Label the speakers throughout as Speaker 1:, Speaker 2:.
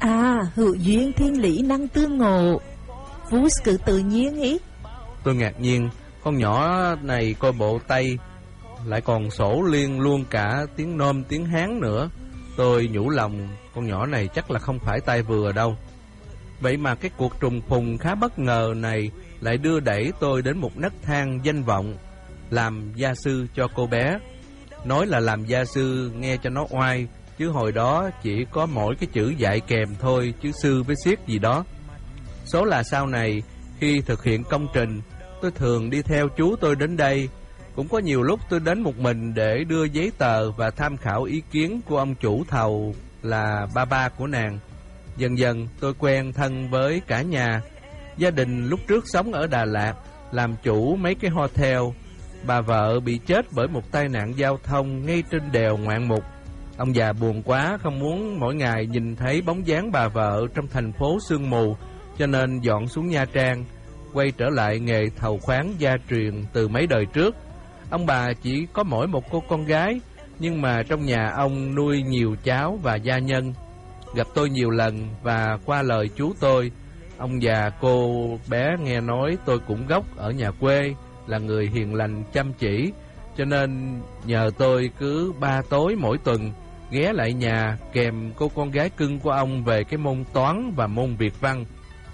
Speaker 1: Hữu duyên thiên lý năng tương ngộ, Vú cứ tự nhiên ý.
Speaker 2: Tôi ngạc nhiên, con nhỏ này coi bộ tay lại còn sổ liên luôn cả tiếng Nôm tiếng Hán nữa. Tôi nhủ lòng con nhỏ này chắc là không phải tay vừa đâu. Vậy mà cái cuộc trùng phùng khá bất ngờ này lại đưa đẩy tôi đến một nấc thang danh vọng, làm gia sư cho cô bé. Nói là làm gia sư nghe cho nó oai, chứ hồi đó chỉ có mỗi cái chữ dạy kèm thôi, chứ sư với siết gì đó. Số là sau này khi thực hiện công trình, tôi thường đi theo chú tôi đến đây. Cũng có nhiều lúc tôi đến một mình để đưa giấy tờ và tham khảo ý kiến của ông chủ thầu là ba của nàng. Dần dần tôi quen thân với cả nhà. Gia đình lúc trước sống ở Đà Lạt, làm chủ mấy cái hotel. Bà vợ bị chết bởi một tai nạn giao thông ngay trên đèo Ngoạn Mục. Ông già buồn quá, không muốn mỗi ngày nhìn thấy bóng dáng bà vợ trong thành phố sương mù, cho nên dọn xuống Nha Trang, quay trở lại nghề thầu khoáng gia truyền từ mấy đời trước. Ông bà chỉ có mỗi một cô con gái, nhưng mà trong nhà ông nuôi nhiều cháu và gia nhân. Gặp tôi nhiều lần và qua lời chú tôi, ông già cô bé nghe nói tôi cũng gốc ở nhà quê, là người hiền lành chăm chỉ, cho nên nhờ tôi cứ 3 tối mỗi tuần ghé lại nhà kèm cô con gái cưng của ông về cái môn toán và môn Việt văn.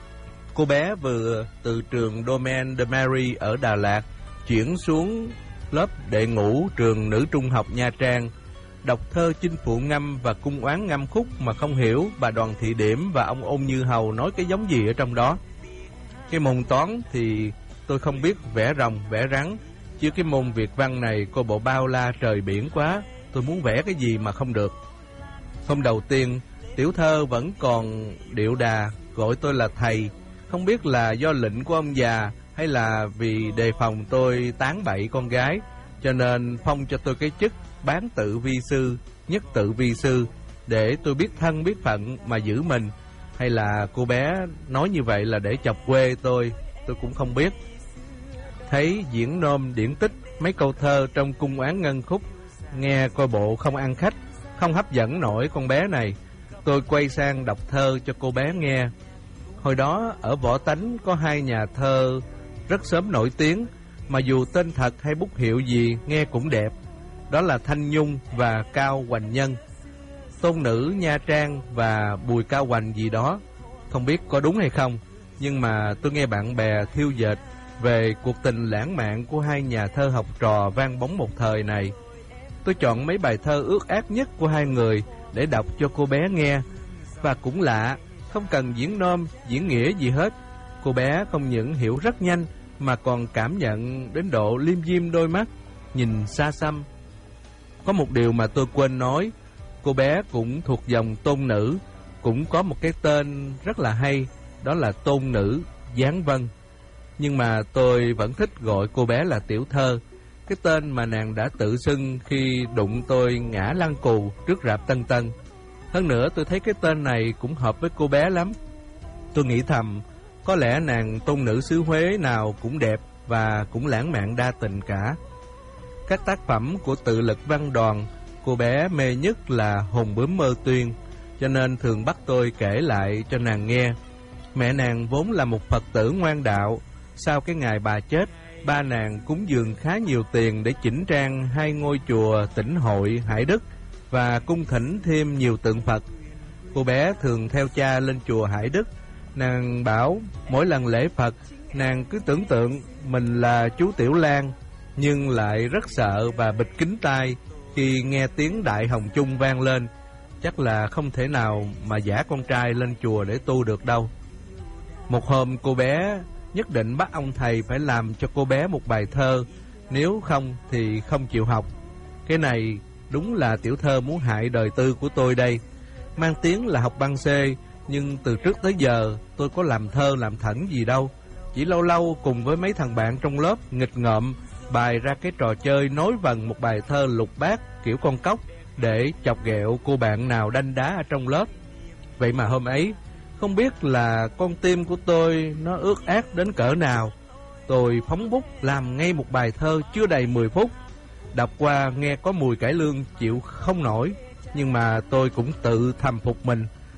Speaker 2: Cô bé vừa từ trường Domaine de Marie ở Đà Lạt chuyển xuống lớp đệ ngũ trường nữ trung học Nha Trang, đọc thơ Chinh Phụ Ngâm và Cung Oán Ngâm Khúc mà không hiểu bà Đoàn Thị Điểm và ông Ôn Như Hầu nói cái giống gì ở trong đó. Cái môn toán thì tôi không biết vẽ rồng vẽ rắn, chứ cái môn Việt văn này coi bộ bao la trời biển quá, tôi muốn vẽ cái gì mà không được. Hôm đầu tiên, tiểu thơ vẫn còn điệu đà gọi tôi là thầy, không biết là do lệnh của ông già hay là vì đề phòng tôi tán bậy con gái, cho nên phong cho tôi cái chức bán tự vi sư, nhất tự vi sư, để tôi biết thân biết phận mà giữ mình, hay là cô bé nói như vậy là để chọc quê tôi cũng không biết. Thấy diễn nôm điển tích mấy câu thơ trong Cung Oán Ngân Khúc, nghe coi bộ không ăn khách, không hấp dẫn nổi con bé này. Tôi quay sang đọc thơ cho cô bé nghe. Hồi đó ở Võ Tánh có 2 nhà thơ rất sớm nổi tiếng, mà dù tên thật hay bút hiệu gì nghe cũng đẹp. Đó là Thanh Nhung và Cao Hoành Nhân. Tôn nữ Nha Trang và Bùi Cao Hoành gì đó, không biết có đúng hay không, nhưng mà tôi nghe bạn bè thiêu dệt về cuộc tình lãng mạn của 2 nhà thơ học trò vang bóng một thời này. Tôi chọn mấy bài thơ ước ác nhất của 2 người để đọc cho cô bé nghe. Và cũng lạ, không cần diễn nôm, diễn nghĩa gì hết, cô bé không những hiểu rất nhanh mà còn cảm nhận đến độ liêm diêm đôi mắt, nhìn xa xăm. Có một điều mà tôi quên nói, cô bé cũng thuộc dòng tôn nữ, cũng có một cái tên rất là hay, đó là tôn nữ Giáng Vân. Nhưng mà tôi vẫn thích gọi cô bé là tiểu thơ, cái tên mà nàng đã tự xưng khi đụng tôi ngã lăn cù trước rạp Tân Tân. Hơn nữa tôi thấy cái tên này cũng hợp với cô bé lắm. Tôi nghĩ thầm, có lẽ nàng tôn nữ xứ Huế nào cũng đẹp và cũng lãng mạn đa tình cả. Các tác phẩm của Tự Lực Văn Đoàn, cô bé mê nhất là Hồn Bướm Mơ Tuyên, cho nên thường bắt tôi kể lại cho nàng nghe. Mẹ nàng vốn là một Phật tử ngoan đạo. Sau cái ngày bà chết, ba nàng cúng dường khá nhiều tiền để chỉnh trang 2 ngôi chùa Tĩnh Hội, Hải Đức và cung thỉnh thêm nhiều tượng Phật. Cô bé thường theo cha lên chùa Hải Đức. Nàng bảo mỗi lần lễ Phật, nàng cứ tưởng tượng mình là chú Tiểu Lan, nhưng lại rất sợ và bịt kín tai khi nghe tiếng Đại Hồng Chung vang lên. Chắc là không thể nào mà giả con trai lên chùa để tu được đâu. Một hôm cô bé nhất định bắt ông thầy phải làm cho cô bé một bài thơ, nếu không thì không chịu học. Cái này đúng là tiểu thơ muốn hại đời tư của tôi đây. Mang tiếng là học băng C, nhưng từ trước tới giờ tôi có làm thơ làm thẩn gì đâu. Chỉ lâu lâu cùng với mấy thằng bạn trong lớp nghịch ngợm bày ra cái trò chơi nối vần một bài thơ lục bát kiểu con cóc để chọc ghẹo cô bạn nào đanh đá ở trong lớp. Vậy mà hôm ấy, không biết là con tim của tôi nó ướt át đến cỡ nào, tôi phóng bút làm ngay một bài thơ chưa đầy 10 phút. Đọc qua nghe có mùi cải lương chịu không nổi, nhưng mà tôi cũng tự thầm phục mình.